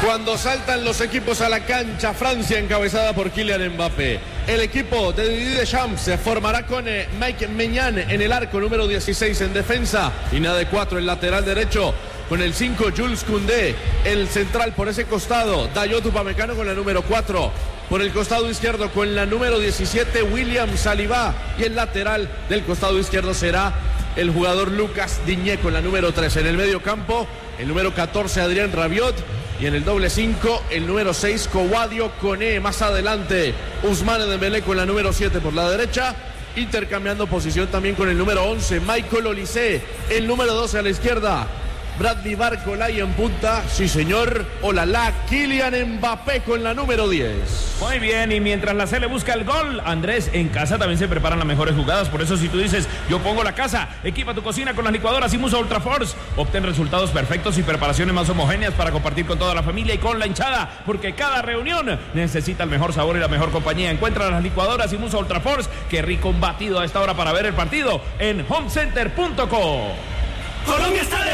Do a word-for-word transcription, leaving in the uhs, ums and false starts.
Cuando saltan los equipos a la cancha, Francia encabezada por Kylian Mbappé. El equipo de Didier Deschamps se formará con eh, Mike Maignan en el arco, número dieciséis en defensa. Y nada de cuatro, el lateral derecho. Con el cinco, Jules Koundé. El central por ese costado, Dayot Upamecano con la número cuatro. Por el costado izquierdo con la número diecisiete, William Saliba. Y el lateral del costado izquierdo será el jugador Lucas Digne con la número tres. En el medio campo, el número catorce, Adrien Rabiot. Y en el doble cinco, el número seis, Kowadio Koné. Más adelante, Ousmane Dembélé con la número siete por la derecha. Intercambiando posición también con el número once, Michael Olise. El número doce a la izquierda, Bradley Barcola, en punta, sí señor, olala, Kylian Mbappé con la número diez. Muy bien, y mientras la C le busca el gol, Andrés, en casa también se preparan las mejores jugadas. Por eso si tú dices, yo pongo la casa, equipa tu cocina con las licuadoras Imusa Ultra Force. Obtén resultados perfectos y preparaciones más homogéneas para compartir con toda la familia y con la hinchada, porque cada reunión necesita el mejor sabor y la mejor compañía. Encuentra las licuadoras Imusa Ultra Force. Qué rico un batido a esta hora para ver el partido en homecenter punto co. Colombia está de